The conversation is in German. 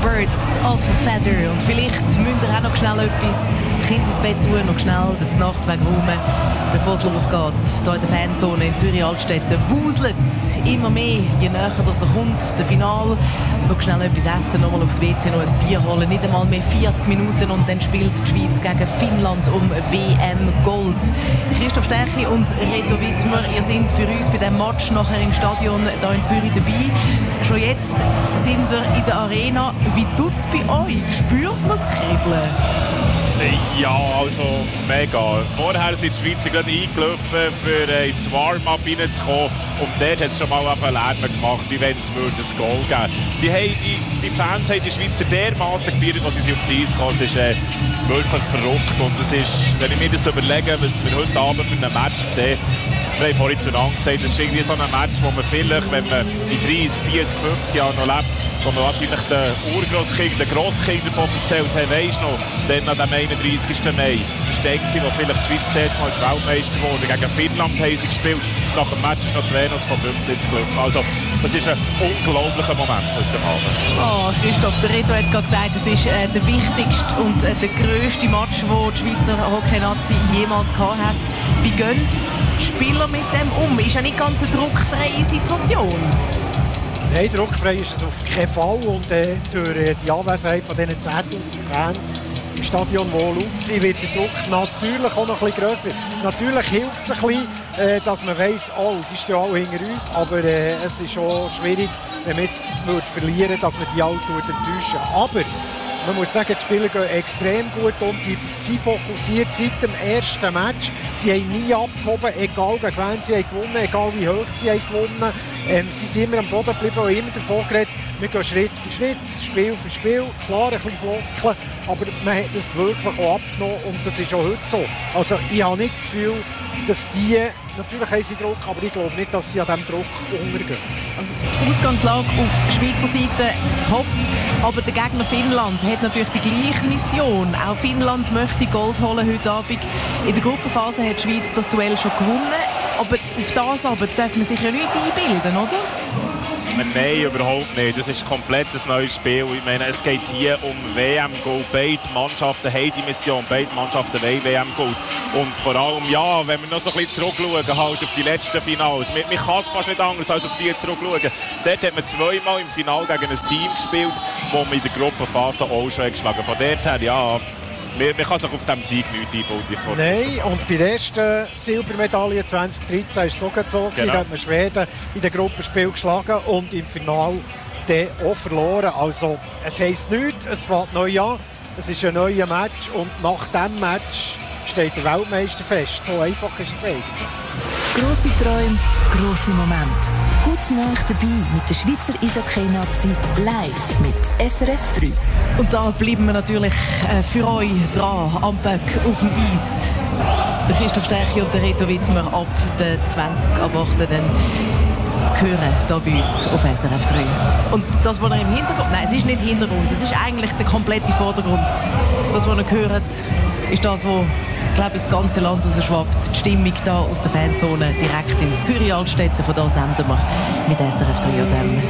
Birds of a Feather. Und vielleicht müsst ihr auch noch schnell etwas die Kinder ins Bett tun, noch schnell die Nacht wegräumen, bevor es losgeht. Hier in der Fanzone in Zürich-Altstetten wuselt es immer mehr, je näher dass er kommt, der Final. Noch schnell etwas essen, nochmal aufs WC, noch ein Bier holen. Nicht einmal mehr 40 Minuten und dann spielt die Schweiz gegen Finnland um WM Gold. Christoph Stärchi und Reto Wittmer, ihr seid für uns bei diesem Match nachher im Stadion hier in Zürich dabei. Schon jetzt sind wir in der Arena. Wie tut es bei euch? Spürt man das Kribbeln? Ja, also mega. Vorher sind die Schweizer gerade eingelaufen, für ins Warm-up reinzukommen. Und dort hat es schon mal Lärm gemacht, wie wenn es ein Goal geben würde. Die Fans haben die Schweizer dermaßen gefeiert, als sie auf die Eis kamen. Es ist wirklich verrückt. Und es ist, wenn ich mir das überlege, was wir heute Abend für ein Match sehen, wir haben vorhin zueinander gesagt, das ist irgendwie so ein Match, wo man vielleicht, wenn man in 30, 40, 50 Jahren noch lebt, wo man wahrscheinlich den Urgroßkind, den Grosskind davon erzählt hat, weisst du noch, dann an dem 31. Mai, das war der, wo vielleicht die Schweiz zuerst mal Weltmeister wurde. Gegen Finnland haben sie gespielt, nach dem Match ist noch Trainer von Bümplitz Glück. Also, das ist ein unglaublicher Moment heute Abend. Oh, Christoph, der Reto hat es gerade gesagt, das ist der wichtigste und der grösste Match, den die Schweizer Hockey-Nazi jemals gehabt hat. Wie gehen die Spieler mit dem um? Ist ja nicht ganz eine druckfreie Situation. Nein, druckfrei ist es auf keinen Fall. Und durch die Anwesenheit von diesen 10'000 Fans im Stadion, wo laut sind, wird der Druck natürlich auch noch ein bisschen grösser. Natürlich hilft es ein bisschen, dass man weiss, oh, die stehen alle hinter uns. Aber es ist schon schwierig, wenn man jetzt verlieren, dass man die alle enttäuschen. Aber man muss sagen, die Spieler gehen extrem gut um. Die sind fokussiert seit dem ersten Match. Sie haben nie abgehoben, egal gegen wen sie haben gewonnen, egal wie hoch sie haben gewonnen. Sie sind immer am Boden geblieben und immer davon geredet, wir gehen Schritt für Schritt, Spiel für Spiel. Klar, ein bisschen Floskeln, aber man hat das wirklich auch abgenommen und das ist auch heute so. Also ich habe nicht das Gefühl, dass die, natürlich haben sie Druck, aber ich glaube nicht, dass sie an diesem Druck untergehen. Also die Ausgangslage auf Schweizer Seite top, aber der Gegner Finnland hat natürlich die gleiche Mission. Auch Finnland möchte Gold holen heute Abend. In der Gruppenphase hat die Schweiz das Duell schon gewonnen, aber auf das aber darf man sich ja nicht einbilden, oder? Nein, überhaupt nicht. Das ist komplett ein neues Spiel. Ich meine, es geht hier um WM-Gold. Beide Mannschaften haben die Mission. Beide Mannschaften wollen WM-Gold. Und vor allem, ja, wenn wir noch so ein bisschen zurückschauen halt auf die letzten Finals. Man kann es fast nicht anders als auf die zurückschauen. Dort hat man zweimal im Finale gegen ein Team gespielt, das man in der Gruppenphase auch schon geschlagen hat. Von dort her, ja, man kann sich auf diesem Sieg nichts einbauen. Nein, und bei der ersten Silbermedaille 2013 war es so so. Genau. Da hat man Schweden in den Gruppenspiel geschlagen und im Finale auch verloren. Also, es heisst nichts, es fängt neu an. Es ist ein neuer Match und nach diesem Match steht der Weltmeister fest. So einfach ist es eigentlich. Grosse Träume, grosse Momente. Gut nah dabei mit der Schweizer Eishockey-Nazi live mit SRF 3. Und da bleiben wir natürlich für euch dran, am Böck auf dem Eis. Der Christoph Stärchi und der Reto Wittmer ab der 20 ab 8 dann zu hören, hier bei uns auf SRF 3. Und das, was ihr im Hintergrund... Nein, es ist nicht Hintergrund, es ist eigentlich der komplette Vordergrund. Das, was ihr hört, ist das, was, glaube ich, das ganze Land rausschwappt. Die Stimmung hier aus der Fanzone direkt in Zürich-Altstetten. Von da senden wir mit SRF 3 an